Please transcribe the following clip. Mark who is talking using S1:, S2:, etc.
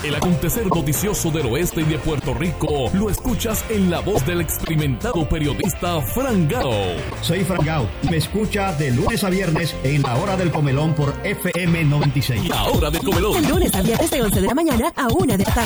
S1: El acontecer noticioso del oeste y de Puerto Rico lo escuchas en la voz del experimentado periodista Fran Gao.
S2: Soy Fran Gao y me escucha de lunes a viernes en La Hora del Comelón por FM 96.
S1: La Hora del Comelón.
S3: De lunes a viernes de 11 de la mañana a 1 de la tarde.